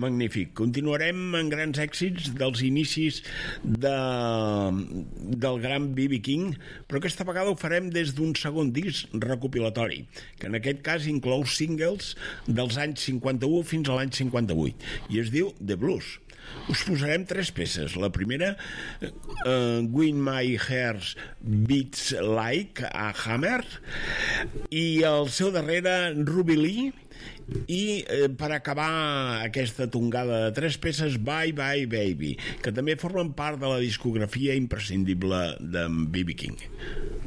Magnífic. Continuarem en grans èxits dels inicis del gran B.B. King, però aquesta vegada ho farem des d'un segon disc recopilatori, que en aquest cas inclou singles dels anys 51 fins a l'any 58, i es diu The Blues. Us posarem 3 peces. La primera, When My Heart Beats Like a Hammer, i el seu darrere, Ruby Lee, i per acabar aquesta tongada de 3 peces, Bye Bye Baby, que també formen part de la discografia imprescindible d'en B.B. King.